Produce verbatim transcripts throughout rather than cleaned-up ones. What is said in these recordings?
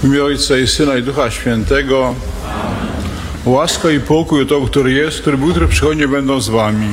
W imię Ojca i Syna i Ducha Świętego. Łaska i pokój to, który jest, który był, który przychodzi, będą z wami.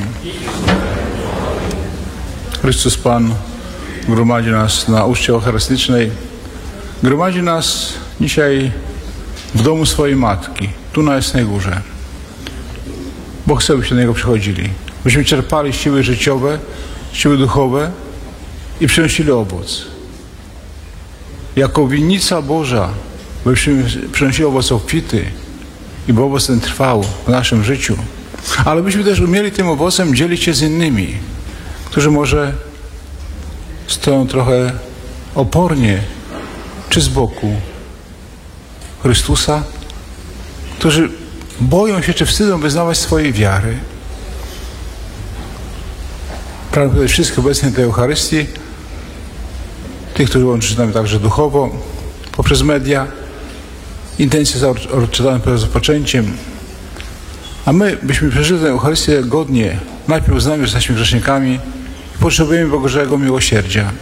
Chrystus Pan gromadzi nas na uczcie eucharystycznej. Gromadzi nas dzisiaj w domu swojej Matki, tu na Jasnej Górze. Bo chce, byśmy do Niego przychodzili. Byśmy czerpali siły życiowe, siły duchowe i przynosili owoc. Jako winnica Boża, byśmy przynosili owoc obfity i by owoc ten trwał w naszym życiu. Ale byśmy też umieli tym owocem dzielić się z innymi, którzy może stoją trochę opornie czy z boku Chrystusa, którzy boją się czy wstydzą wyznawać swojej wiary. Pragnę powiedzieć wszystkich obecnych tej Eucharystii, tych, którzy łączą się z nami także duchowo, poprzez media, intencje odczytane przed rozpoczęciem. A my byśmy przeżyli tę Eucharystię godnie. Najpierw uznamy, że jesteśmy grzesznikami i potrzebujemy Bożego miłosierdzia.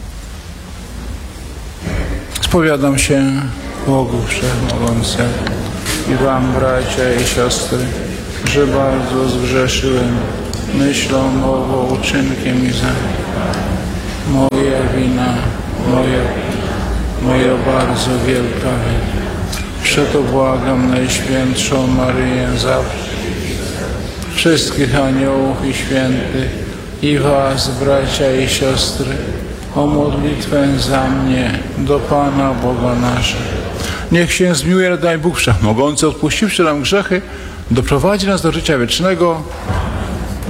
Spowiadam się Bogu Wszechmogącemu i wam, bracia i siostry, że bardzo zgrzeszyłem myślą, mową, uczynkiem i za moja wina, moja, moja bardzo wielka wina. Przeto błagam Najświętszą Maryję zawsze, wszystkich aniołów i świętych i was, bracia i siostry, o modlitwę za mnie do Pana Boga naszego. Niech się zmiłuje, daj Bóg Wszechmogący, odpuściwszy nam grzechy, doprowadzi nas do życia wiecznego.